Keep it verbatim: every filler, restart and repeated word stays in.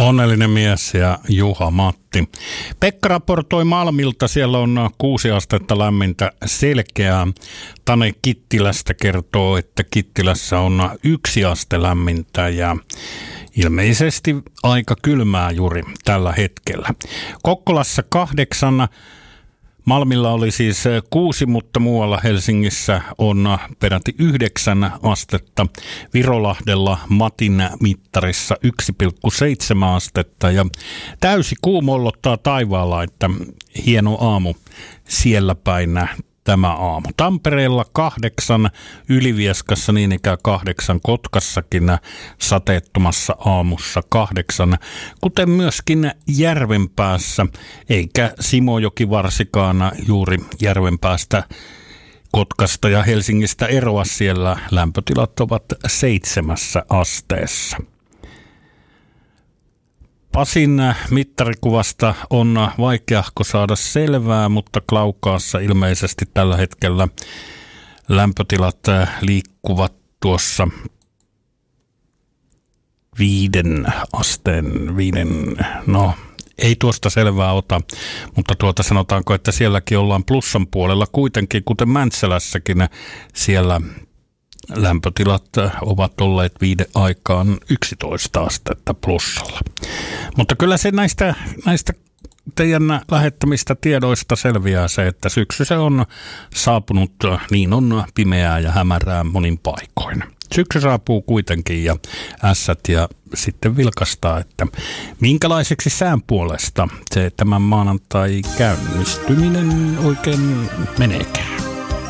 Onnellinen mies ja Juha Matti. Pekka raportoi Malmilta, siellä on kuusi astetta lämmintä selkeää. Tane Kittilästä kertoo, että Kittilässä on yksi aste lämmintä ja ilmeisesti aika kylmää juuri tällä hetkellä. Kokkolassa kahdeksan. Malmilla oli siis kuusi, mutta muualla Helsingissä on peräti yhdeksän astetta. Virolahdella Matin mittarissa yksi pilkku seitsemän astetta ja täysi kuumollottaa taivaalla, että hieno aamu siellä päin tämä aamu. Tampereella kahdeksan, Ylivieskassa niin ikään kahdeksan, Kotkassakin sateettomassa aamussa kahdeksan, kuten myöskin Järvenpäässä, eikä Simojoki varsikaan juuri Järvenpäästä, Kotkasta ja Helsingistä eroa, siellä lämpötilat ovat seitsemässä asteessa. Pasin mittarikuvasta on vaikeahko saada selvää, mutta Klaukaassa ilmeisesti tällä hetkellä lämpötilat liikkuvat tuossa viiden asteen, viiden, no ei tuosta selvää ota, mutta tuota sanotaanko, että sielläkin ollaan plussan puolella kuitenkin, kuten Mäntsälässäkin siellä lämpötilat ovat olleet viiden aikaan yksitoista astetta plussalla. Mutta kyllä se näistä, näistä teidän lähettämistä tiedoista selviää se, että syksy se on saapunut, niin on pimeää ja hämärää monin paikoin. Syksy saapuu kuitenkin ja ässät ja sitten vilkastaa, että minkälaiseksi sään puolesta se tämän maanantai käynnistyminen oikein meneekään.